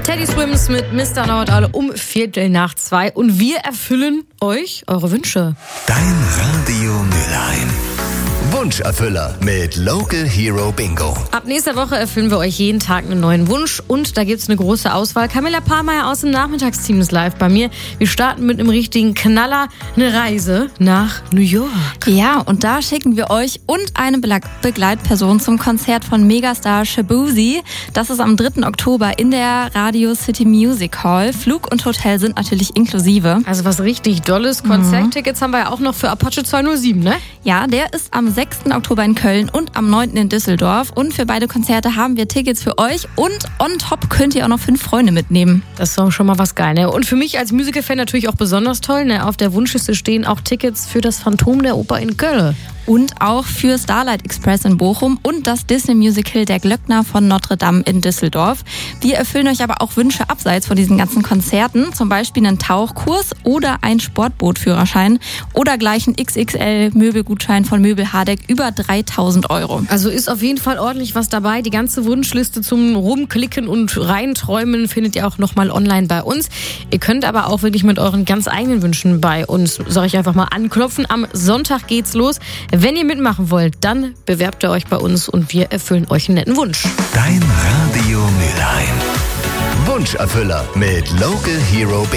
Teddy Swims mit Mr. Know-it-all um 2:15 und wir erfüllen euch eure Wünsche. Dein Radio Mülheim. Wunscherfüller mit Local Hero Bingo. Ab nächster Woche erfüllen wir euch jeden Tag einen neuen Wunsch und da gibt's eine große Auswahl. Camilla Pahlmeier aus dem Nachmittagsteam ist live bei mir. Wir starten mit einem richtigen Knaller, eine Reise nach New York. Ja, und da schicken wir euch und eine Begleitperson zum Konzert von Megastar Shaboozey. Das ist am 3. Oktober in der Radio City Music Hall. Flug und Hotel sind natürlich inklusive. Also was richtig Dolles. Konzerttickets haben wir ja auch noch für Apache 207, ne? Ja, der ist am 6. Oktober in Köln und am 9. in Düsseldorf. Und für beide Konzerte haben wir Tickets für euch und on top könnt ihr auch noch 5 Freunde mitnehmen. Das ist doch schon mal was geil, ne? Und für mich als Musical-Fan natürlich auch besonders toll, ne? Auf der Wunschliste stehen auch Tickets für das Phantom der Oper in Köln. Und auch für Starlight Express in Bochum und das Disney-Musical Der Glöckner von Notre Dame in Düsseldorf. Wir erfüllen euch aber auch Wünsche abseits von diesen ganzen Konzerten, zum Beispiel einen Tauchkurs oder ein Sportbootführerschein oder gleich einen XXL-Möbelgutschein von Möbel Hardeck über 3.000 €. Also ist auf jeden Fall ordentlich was dabei. Die ganze Wunschliste zum Rumklicken und Reinträumen findet ihr auch nochmal online bei uns. Ihr könnt aber auch wirklich mit euren ganz eigenen Wünschen bei uns, sag ich einfach mal, anklopfen. Am Sonntag geht's los. Wenn ihr mitmachen wollt, dann bewerbt ihr euch bei uns und wir erfüllen euch einen netten Wunsch. Dein Radio Mülheim. Wunscherfüller mit Local Hero Bingo.